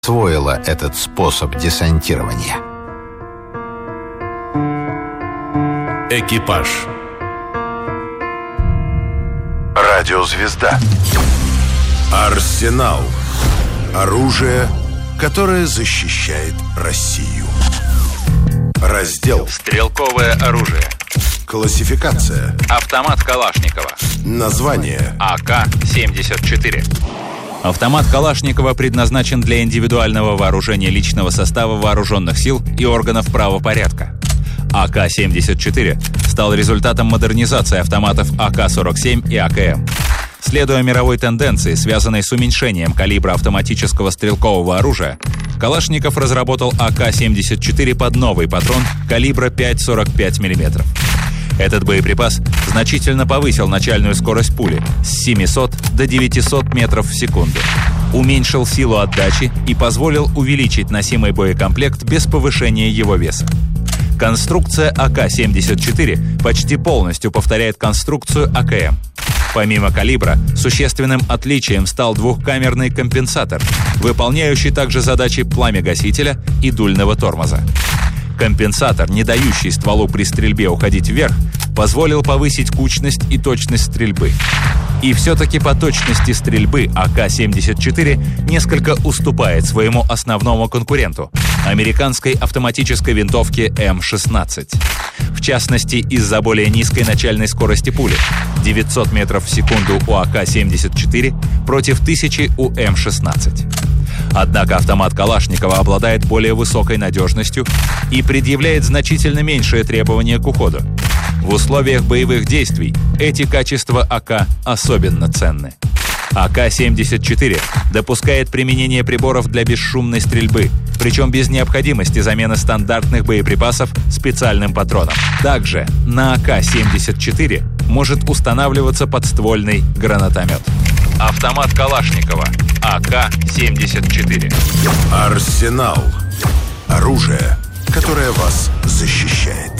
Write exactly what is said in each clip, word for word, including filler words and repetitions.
освоила этот способ десантирования. Экипаж. Радиозвезда. Арсенал. Оружие, которое защищает Россию. Раздел. Стрелковое оружие. Классификация. Автомат Калашникова. Название. А К семьдесят четыре. Автомат Калашникова предназначен для индивидуального вооружения личного состава вооруженных сил и органов правопорядка. А К семьдесят четыре стал результатом модернизации автоматов А К сорок семь и А К М. Следуя мировой тенденции, связанной с уменьшением калибра автоматического стрелкового оружия, Калашников разработал А К семьдесят четыре под новый патрон калибра пять целых сорок пять миллиметров. Этот боеприпас значительно повысил начальную скорость пули с семисот до девятисот метров в секунду, уменьшил силу отдачи и позволил увеличить носимый боекомплект без повышения его веса. Конструкция А К семьдесят четыре почти полностью повторяет конструкцию А К М. Помимо калибра, существенным отличием стал двухкамерный компенсатор, выполняющий также задачи пламя-гасителя и дульного тормоза. Компенсатор, не дающий стволу при стрельбе уходить вверх, позволил повысить кучность и точность стрельбы. И все-таки по точности стрельбы А К семьдесят четыре несколько уступает своему основному конкуренту – американской автоматической винтовке М шестнадцать. В частности, из-за более низкой начальной скорости пули – девятьсот метров в секунду у А К семьдесят четыре против тысячи у М шестнадцать. Однако автомат Калашникова обладает более высокой надежностью и предъявляет значительно меньшие требования к уходу. В условиях боевых действий эти качества А К особенно ценны. А К семьдесят четыре допускает применение приборов для бесшумной стрельбы, причем без необходимости замены стандартных боеприпасов специальным патроном. Также на А К семьдесят четыре может устанавливаться подствольный гранатомет. Автомат Калашникова А К семьдесят четыре. Арсенал. Оружие, которое вас защищает.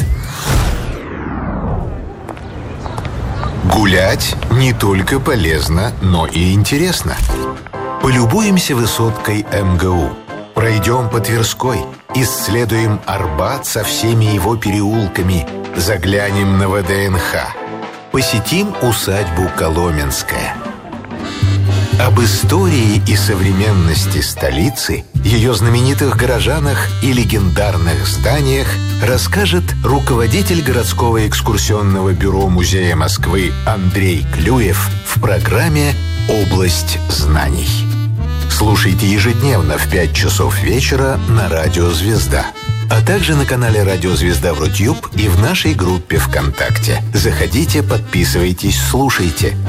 Гулять не только полезно, но и интересно. Полюбуемся высоткой Эм Гэ У. Пройдем по Тверской, исследуем Арбат со всеми его переулками, заглянем на Вэ Дэ Эн Ха, посетим усадьбу Коломенская. Об истории и современности столицы, ее знаменитых горожанах и легендарных зданиях расскажет руководитель городского экскурсионного бюро Музея Москвы Андрей Клюев в программе «Область знаний». Слушайте ежедневно в пять часов вечера на Радио Звезда, а также на канале Радио Звезда в Рутюб и в нашей группе ВКонтакте. Заходите, подписывайтесь, слушайте